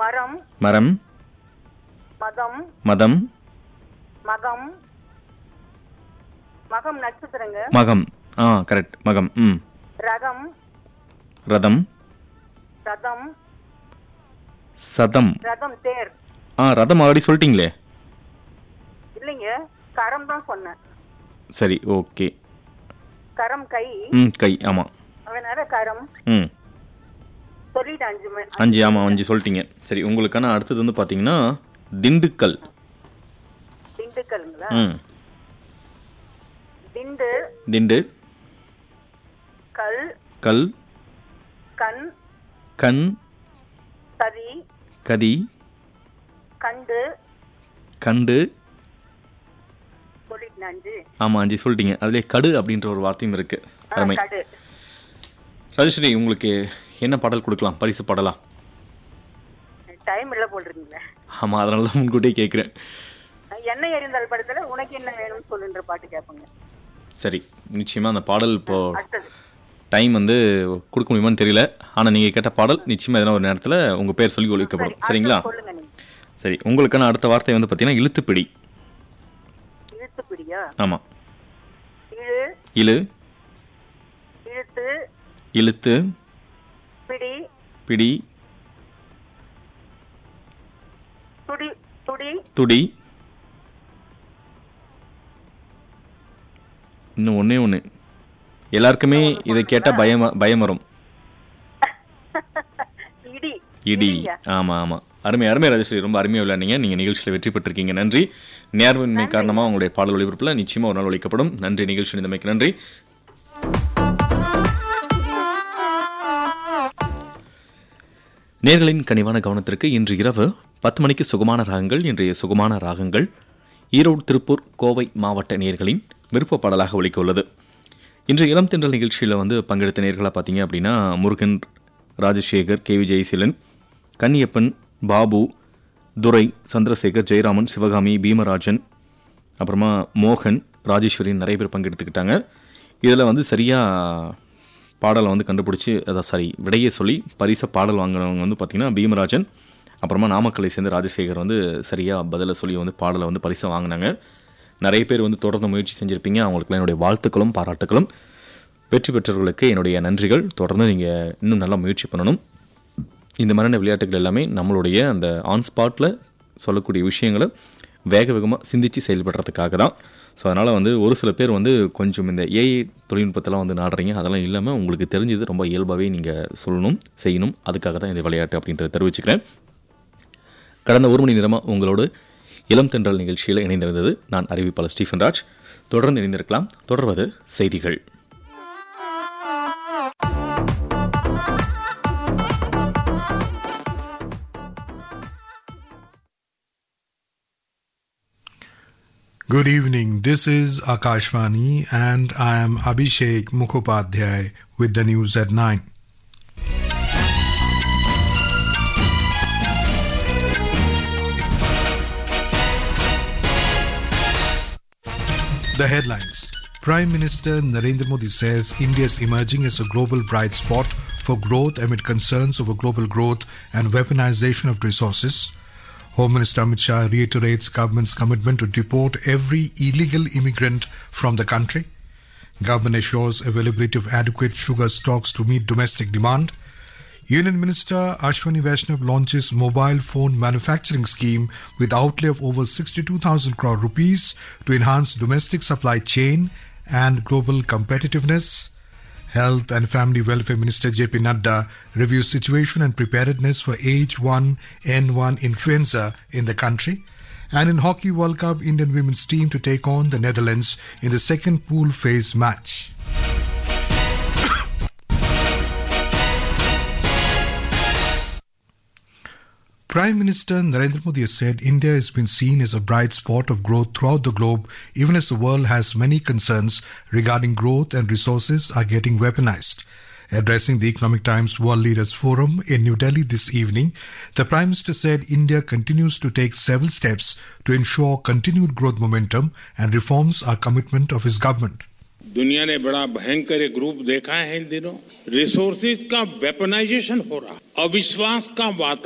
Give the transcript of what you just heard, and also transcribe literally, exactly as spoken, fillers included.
மரம் மரம் மதம் மதம் மகம் மகம் நட்சத்திரங்க. மகம். ஆ கரெக்ட். மகம். ம். ரகம் ரதம் ரதம் சதம். ரதம் தேர். ஆ ரதம் ஆல்ரெடி சொல்லிட்டீங்களே. இல்லைங்க, கரம் தான் சொன்னேன். சரி ஓகே. கரம் கை. ம் கை. ஆமாம். அதனால கரம். ம் சொல்லிட்டு அஞ்சு மணி அஞ்சு. ஆமாம் அஞ்சு சொல்லிட்டீங்க. சரி உங்களுக்கான அடுத்தது வந்து பார்த்தீங்கன்னா திண்டுக்கல். திண்டுக்கல்ங்களா? ம். திண்டு திண்டு கல் கல் கண் கண் கதி கதி கண்டு கண்டு. சொல்லிட்டு அஞ்சு. ஆமாம் அஞ்சு சொல்லிட்டீங்க. அதுலேயே கடு அப்படின்ற ஒரு வார்த்தையும் இருக்கு. அருமை. கடு. ராஜஸ்ரீ உங்களுக்கு என்ன பாடல் கொடுக்கலாம்? பரிசு பாடலா? டைம் இல்ல போடுறீங்களா? ஆமாம் அதனால தான் முன்கூட்டியே கேட்குறேன். என்ன எரிந்தால் படத்துல உனக்கு என்ன வேணும்னு சொல்லுன்ற பாட்டு கேட்போங்க. சரி நிச்சயமாக அந்த பாடல் இப்போ அடுத்தது டைம் வந்து கொடுக்க முடியுமான்னு தெரியல. ஆனால் நீங்கள் கேட்ட பாடல் நிச்சயமாக எதனா ஒரு நேரத்தில் உங்கள் பேர் சொல்லி ஒழிக்கப்படும். சரிங்களா? சொல்லுங்க நீங்க. சரி உங்களுக்கான அடுத்த வார்த்தை வந்து பார்த்தீங்கன்னா இழுத்துப்பிடி. இழுத்துப்பிடியா? ஆமாம். இழு இழு இழுத்து இழுத்து பிடி பிடி துடி துடி துடி. இன்னும் ஒன்றே ஒன்று. எல்லாருக்குமே இதை கேட்டால் பயம் பயம் வரும். இடி இடி. ஆமாம் ஆமாம். அருமை அருமை ராஜஸ்ரீ. ரொம்ப அருமையாக விளையாடுங்க. நீங்கள் நிகழ்ச்சியில் வெற்றி பெற்றிருக்கீங்க. நன்றி. நேர்மையின்மை காரணமாக உங்களுடைய பாடல் ஒளிபரப்பில் நிச்சயமாக ஒரு நாள் ஒழிக்கப்படும். நன்றி. நிகழ்ச்சி நிலைமைக்கு நன்றி. நேர்களின் கனிவான கவனத்திற்கு இன்று இரவு பத்து மணிக்கு சுகமான ராகங்கள். இன்றைய சுகமான ராகங்கள் ஈரோடு திருப்பூர் கோவை மாவட்ட நேர்களின் விருப்ப பாடலாக ஒலிக்க உள்ளது. இன்று இளம் தென்றல் நிகழ்ச்சியில் வந்து பங்கெடுத்த நேர்களாக பார்த்தீங்க அப்படின்னா முருகன், ராஜசேகர், கே வி ஜெயசீலன், கன்னியப்பன், பாபு, துரை, சந்திரசேகர், ஜெயராமன், சிவகாமி, பீமராஜன், அப்புறமா மோகன், ராஜேஸ்வரின் நிறைய பேர் பங்கெடுத்துக்கிட்டாங்க. இதில் வந்து சரியாக பாடலை வந்து கண்டுபிடிச்சி அதான் சாரி விடையே சொல்லி பரிசை பாடல் வாங்கினவங்க வந்து பார்த்திங்கன்னா பீமராஜன், அப்புறமா நாமக்கலை சேர்ந்த ராஜசேகர் வந்து சரியாக பதிலை சொல்லி வந்து பாடலை வந்து பரிசை வாங்கினாங்க. நிறைய பேர் வந்து தொடர்ந்து முயற்சி செஞ்சுருப்பீங்க. அவங்களுக்குலாம் என்னுடைய வாழ்த்துக்களும் பாராட்டுக்களும். வெற்றி பெற்றவர்களுக்கு என்னுடைய நன்றிகள். தொடர்ந்து நீங்கள் இன்னும் நல்லா முயற்சி பண்ணணும். இந்த மாதிரியான விளையாட்டுகள் எல்லாமே நம்மளுடைய அந்த ஆன் ஸ்பாட்டில் சொல்லக்கூடிய விஷயங்களை வேக வேகமாக சிந்தித்து செயல்படுறதுக்காக தான். ஸோ அதனால் வந்து ஒரு சில பேர் வந்து கொஞ்சம் இந்த ஏஐ தொழில்நுட்பத்தெல்லாம் வந்து நாடுறீங்க. அதெல்லாம் இல்லாமல் உங்களுக்கு தெரிஞ்சது ரொம்ப இயல்பாகவே நீங்கள் சொல்லணும், செய்யணும். அதுக்காக தான் இந்த விளையாட்டு அப்படின்றத தெரிவிச்சுக்கிறேன். கடந்த ஒரு மணி நேரமாக உங்களோடு இளம் தென்றல் நிகழ்ச்சியில் இணைந்திருந்தது நான் அறிவிப்பாளர் ஸ்டீஃபன் ராஜ். தொடர்ந்து இணைந்திருக்கலாம். தொடர்வது செய்திகள். Good evening. This is Akashvani and I am Abhishek Mukhopadhyay with the news at nine. The headlines. Prime Minister Narendra Modi says India is emerging as a global bright spot for growth amid concerns over global growth and weaponization of resources. Home Minister Amit Shah reiterates government's commitment to deport every illegal immigrant from the country. Government assures availability of adequate sugar stocks to meet domestic demand. Union Minister Ashwani Vaishnav launches mobile phone manufacturing scheme with outlay of over sixty-two thousand crore rupees to enhance domestic supply chain and global competitiveness. Health and Family Welfare Minister J P Nadda reviews situation and preparedness for H one N one influenza in the country. And in Hockey World Cup, Indian women's team to take on the Netherlands in the second pool phase match. Prime Minister Narendra Modi has said India has been seen as a bright spot of growth throughout the globe, even as the world has many concerns regarding growth and resources are getting weaponized. Addressing the Economic Times World Leaders Forum in New Delhi this evening, the Prime Minister said India continues to take several steps to ensure continued growth momentum and reforms are commitment of his government. दुनिया ने बड़ा भयंकर एक रूप देखा है इन दिनों. Resources का वेपनाइजेशन हो रहा, अविश्वास का वातावरण